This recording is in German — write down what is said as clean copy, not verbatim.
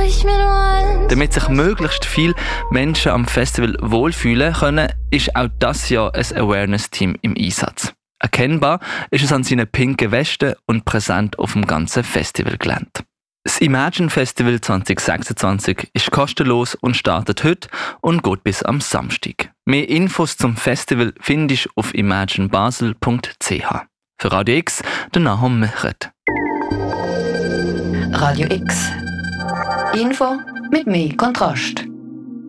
ich mir nur eins. Damit sich möglichst viele Menschen am Festival wohlfühlen können, ist auch das Jahr ein Awareness-Team im Einsatz. Erkennbar ist es an seinen pinken Westen und präsent auf dem ganzen Festivalgelände. Das Imagine Festival 2026 ist kostenlos und startet heute und geht bis am Samstag. Mehr Infos zum Festival findest du auf imaginebasel.ch. Für Radio X, der Nahum Mechert. Radio X. Info mit mehr Kontrast.